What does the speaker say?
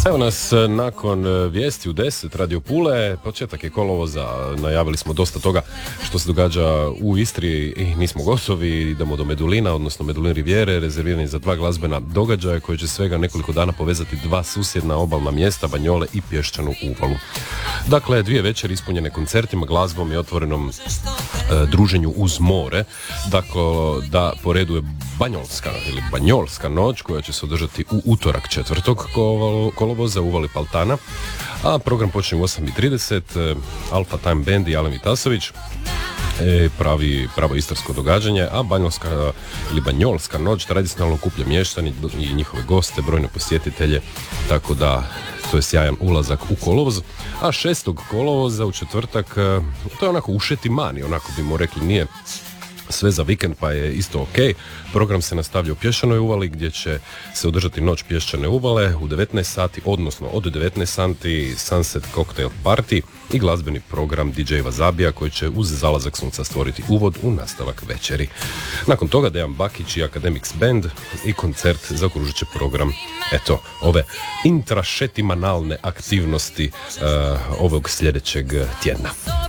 Evo nas nakon vijesti u 10 Radio Pule, početak je kolovoza, najavili smo dosta toga što se događa u Istri i nismo gotovi, idemo do Medulina, odnosno Medulin Rivijere, rezervirani za 2 glazbena događaja koji će svega nekoliko dana povezati 2 susjedna obalna mjesta, Banjole i Pješčanu uvalu. Dakle, 2 večeri ispunjene koncertima, glazbom i otvorenom druženju uz more. Dakle, da po redu je Banjolska noć koja će se održati u utorak 4. kolovoza u uvali Paltana, a program počne u 8:30, Alfa Time Band i Alen Vitasović, pravo istarsko događanje, a Banjolska noć tradicionalno kuplja mještani i njihove goste, brojne posjetitelje, tako da to je sjajan ulazak u kolovoz. A 6. kolovoza u četvrtak, to je onako ušeti mani, onako bi mu rekli, nije sve za vikend, pa je isto ok. Program se nastavlja u Pješčanoj uvali gdje će se održati noć Pješčane uvale u 19 sati, odnosno od 19 sati Sunset Cocktail Party i glazbeni program DJ Vazabija koji će uz zalazak sunca stvoriti uvod u nastavak večeri. Nakon toga Dejan Bakić i Academics Band i koncert zaokružit će program, eto, ove intrašetimanalne aktivnosti ovog sljedećeg tjedna.